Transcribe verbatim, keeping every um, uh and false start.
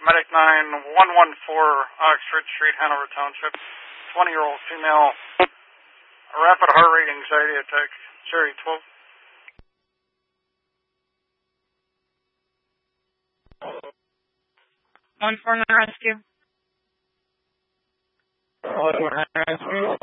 Medic nine one one four, Oxford Street, Hanover Township. twenty-year-old female, a rapid heart rate anxiety attack, Cherry twelve. one four nine rescue. one four nine rescue.